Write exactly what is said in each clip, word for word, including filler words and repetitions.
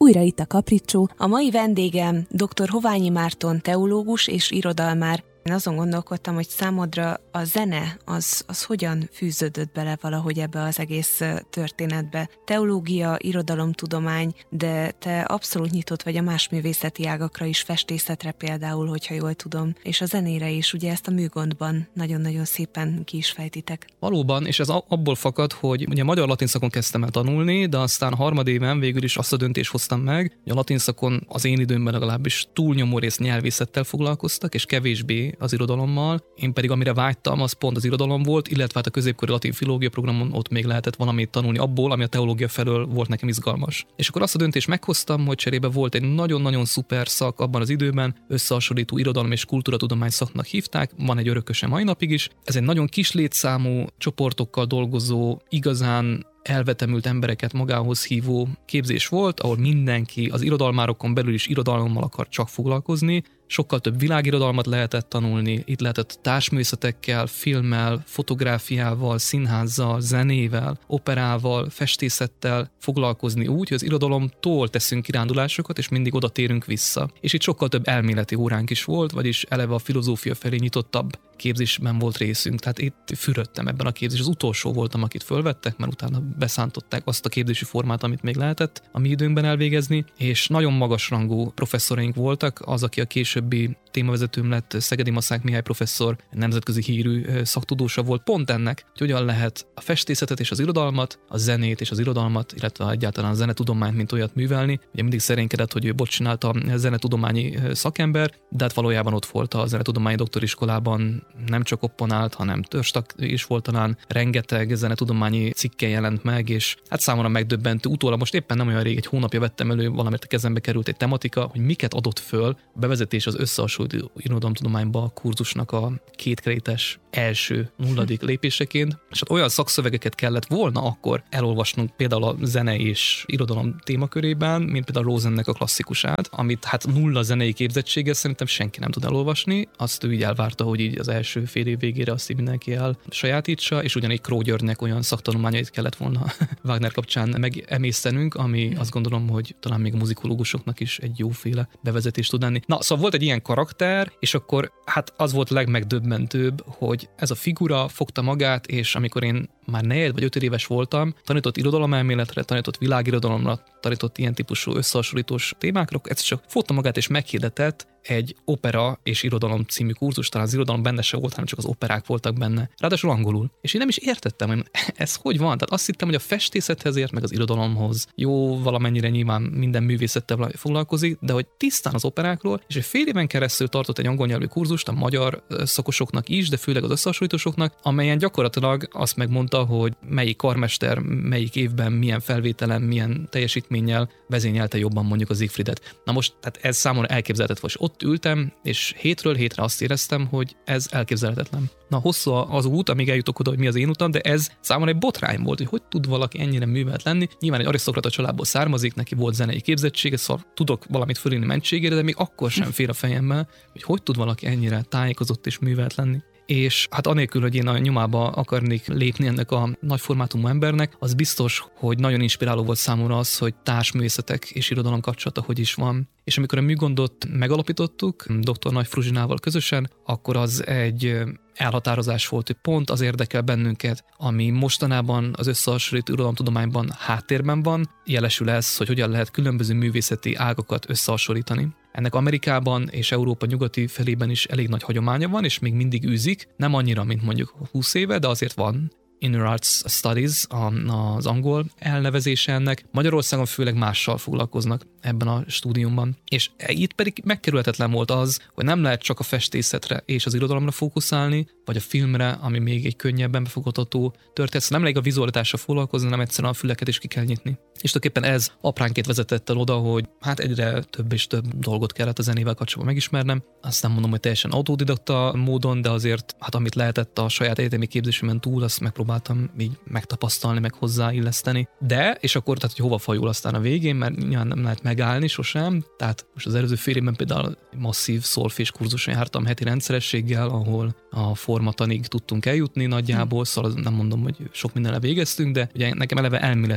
újra itt a Kapricsó. A mai vendégem dr. Hoványi Márton teológus és irodalmár. Én azon gondolkodtam, hogy számodra a zene az, az hogyan fűződött bele valahogy ebbe az egész történetbe. Teológia, irodalomtudomány, de te abszolút nyitott vagy a más művészeti ágakra is, festészetre például, hogyha jól tudom, és a zenére is, ugye ezt a műgondban nagyon-nagyon szépen ki is fejtitek. Valóban, és ez abból fakad, hogy ugye magyar latinszakon kezdtem el tanulni, de aztán harmadéven végül is azt a döntést hoztam meg, hogy a latinszakon az én időmben legalábbis túlnyomó rész nyelvészettel foglalkoztak, és kevésbé az irodalommal. Én pedig amire vágytam, az pont az irodalom volt, illetve hát a középkori latin filológia programon ott még lehetett valamit tanulni abból, ami a teológia felől volt nekem izgalmas. És akkor azt a döntést meghoztam, hogy cserébe volt egy nagyon-nagyon szuper szak abban az időben, összehasonlító irodalom és kultúratudomány szaknak hívták, van egy örököse mai napig is. Ez egy nagyon kis létszámú csoportokkal dolgozó, igazán elvetemült embereket magához hívó képzés volt, ahol mindenki az irodalmárokon belül is irodalommal akar csak foglalkozni. Sokkal több világirodalmat lehetett tanulni, itt lehetett társművészetekkel, filmmel, fotográfiával, színházzal, zenével, operával, festészettel foglalkozni úgy, hogy az irodalomtól teszünk kirándulásokat, és mindig oda térünk vissza. És itt sokkal több elméleti óránk is volt, vagyis eleve a filozófia felé nyitottabb képzésben volt részünk. Tehát itt fürödtem ebben a képzés. Az utolsó voltam, akit fölvettek, mert utána beszántották azt a képzési formát, amit még lehetett a mi időnkben elvégezni, és nagyon magasrangú professzoraink voltak, az, aki a későbbi témavezetőm lett, Szegedi Maszák Mihály professzor, nemzetközi hírű szaktudósa volt pont ennek, hogy hogyan lehet a festészetet és az irodalmat, a zenét és az irodalmat, illetve egyáltalán a zenetudományt, mint olyat művelni. Ugye mindig szerénykedett, hogy ő bot csinálta a zenetudományi szakember, de hát valójában ott volt a zenetudományi doktoriskolában, nem csak opponált, hanem törstak is volt talán, rengeteg zenetudományi cikke jelent meg, és hát számomra megdöbbentő. Utólag most éppen nem olyan rég, egy hónapja vettem elő, valamit a kezembe került egy tematika, hogy miket adott föl a bevezetés az összehasonlító irodalomtudományba a kurzusnak a kétkerétes első nulladik lépéseként, és hát olyan szakszövegeket kellett volna akkor elolvasnunk például a zene és irodalom témakörében, mint például Rosennek a klasszikusát, amit hát nulla zenei képzettséggel szerintem senki nem tud elolvasni, azt ő így elvárta, hogy így az első fél év végére azt így mindenki el sajátítsa, és ugyanígy Kró Györgynek olyan szaktanulmányait kellett volna Wagner kapcsán megemésztenünk, ami azt gondolom, hogy talán még a muzikológusoknak is egy jóféle bevezetést tud lenni. Na, szóval volt egy ilyen karakter, és akkor hát az volt a legmegdöbbentőbb, hogy ez a figura fogta magát, és amikor én már negyed vagy öt éves voltam, tanított irodalomelméletre, tanított világirodalomra, tanított ilyen típusú összehasonlítós témákra, ez csak fogta magát és meghirdetett egy opera és irodalom című kurzus, talán az irodalom benne se volt, hanem csak az operák voltak benne. Ráadásul angolul. És én nem is értettem, hogy ez hogy van. Tehát azt hittem, hogy a festészethez ért, meg az irodalomhoz. Jó, valamennyire nyilván minden művészettel foglalkozik, de hogy tisztán az operákról, és egy fél éven keresztül tartott egy angol nyelvű kurzust a magyar szakosoknak is, de főleg az összehasonlítósoknak, amelyen gyakorlatilag azt megmondta, hogy melyik karmester, melyik évben milyen felvételen, milyen teljesítménnyel vezényelte jobban mondjuk az Siegfriedet. Na most, tehát ez számomra elképzelhetetlen, és ott ültem, és hétről hétre azt éreztem, hogy ez elképzelhetetlen. Na, hosszú az út, amíg eljutok oda, hogy mi az én utam, de ez számomra egy botrány volt, hogy hogy tud valaki ennyire művelt lenni. Nyilván egy arisztokrata családból származik, neki volt zenei képzettsége, szóval tudok valamit fölírni mentségére, de még akkor sem fér a fejemmel, hogy hogy tud valaki ennyire tájékozott és művelt lenni. És hát anélkül, hogy én a nyomába akarnék lépni ennek a nagyformátumú embernek, az biztos, hogy nagyon inspiráló volt számomra az, hogy társművészetek és irodalom kapcsolata hogy is van. És amikor a műgondot megalapítottuk dr. Nagy Fruzsinával közösen, akkor az egy elhatározás volt, hogy pont az érdekel bennünket, ami mostanában az összehasonlító irodalomtudományban háttérben van, jelesül ez, hogy hogyan lehet különböző művészeti ágakat összehasonlítani. Ennek Amerikában és Európa nyugati felében is elég nagy hagyománya van, és még mindig űzik, nem annyira, mint mondjuk húsz éve, de azért van. Inner Arts Studies, az angol elnevezése ennek. Magyarországon főleg mással foglalkoznak ebben a stúdiumban. És itt pedig megkerülhetetlen volt az, hogy nem lehet csak a festészetre és az irodalomra fókuszálni, vagy a filmre, ami még egy könnyebben befogadható történet. Nem elég a vizualitásra foglalkozni, nem egyszerűen a füleket is ki kell nyitni. És tulajdonképpen ez apránként vezetett el oda, hogy hát egyre több és több dolgot kellett a zenével kapcsolatban megismernem. Azt nem mondom, hogy teljesen autodidakta módon, de azért, hát amit lehetett a saját egyetemi képzésemen túl, azt megpróbáltam így megtapasztalni, meg hozzáilleszteni. De, és akkor, tehát, hogy hova fajul aztán a végén, mert nyilván nem lehet megállni sosem. Tehát most az előző fél évben például masszív szolfés kurzuson jártam heti rendszerességgel, ahol a formatanig tudtunk eljutni nagyjából, szóval nem mondom, hogy sok mindenre végeztünk, de ugye nekem eleve elméleti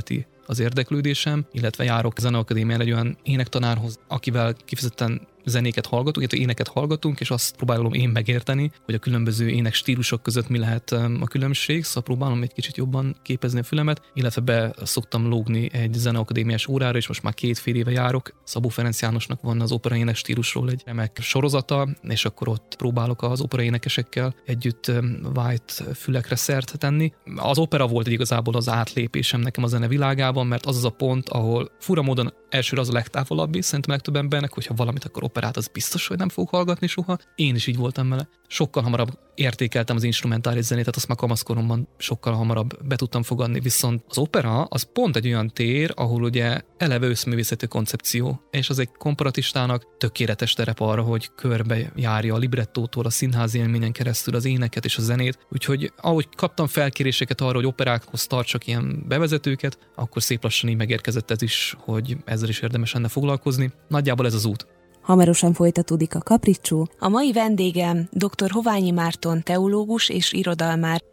az érdeklődésem, illetve járok a Zeneakadémián egy olyan énektanárhoz, akivel kifejezetten zenéket hallgatunk, illetve éneket hallgatunk, és azt próbálom én megérteni, hogy a különböző ének stílusok között mi lehet a különbség, szóval próbálom egy kicsit jobban képezni a fülemet, illetve be szoktam lógni egy zeneakadémiás órára, és most már két fél éve járok. Szabó Ferenc Jánosnak van az opera ének stílusról egy remek sorozata, és akkor ott próbálok az opera énekesekkel együtt vájt fülekre szert tenni. Az opera volt egy igazából az átlépésem nekem a zene világában, mert az az a pont, ahol fura módon elsőre az a legtávolabbi, szerintem legtöbb embernek, hogyha valamit akkor operát, az biztos, hogy nem fogok hallgatni soha. Én is így voltam vele. Sokkal hamarabb értékeltem az instrumentális zenét, tehát azt már kamaszkoromban sokkal hamarabb be tudtam fogadni, viszont az opera az pont egy olyan tér, ahol ugye eleve összművészeti koncepció, és az egy komparatistának tökéletes terep arra, hogy körbe járja a librettótól a színházi élményen keresztül az éneket és a zenét. Úgyhogy ahogy kaptam felkéréseket arra, hogy operákhoz tartsak ilyen bevezetőket, akkor szép lassan így megérkezett ez is, hogy ezzel is érdemes lenne foglalkozni. Nagyjából ez az út. Hamarosan folytatódik a Kapricsó. A mai vendégem dr. Hoványi Márton teológus és irodalmár,